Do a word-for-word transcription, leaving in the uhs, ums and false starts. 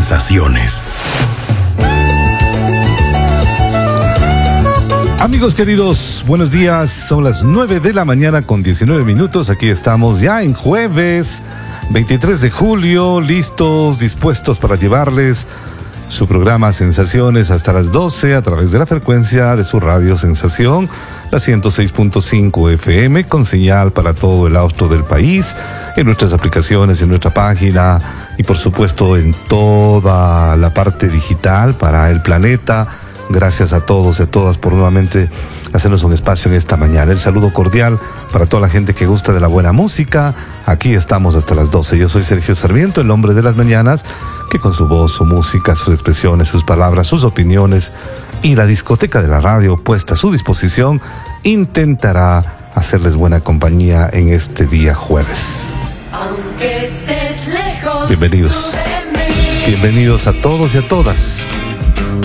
sensaciones. Amigos queridos, buenos días. Son las nueve de la mañana con diecinueve minutos. Aquí estamos ya en jueves veintitrés de julio, listos, dispuestos para llevarles su programa Sensaciones hasta las doce a través de la frecuencia de su radio Sensación, la ciento seis punto cinco F M, con señal para todo el austro del país, en nuestras aplicaciones, en nuestra página y por supuesto en toda la parte digital para el planeta. Gracias a todos y a todas por nuevamente hacernos un espacio en esta mañana. El saludo cordial para toda la gente que gusta de la buena música. Aquí estamos hasta las doce. Yo soy Sergio Sarmiento, el hombre de las mañanas, que con su voz, su música, sus expresiones, sus palabras, sus opiniones y la discoteca de la radio puesta a su disposición, intentará hacerles buena compañía en este día jueves. Aunque estés lejos, Bienvenidos. Bienvenidos a todos y a todas.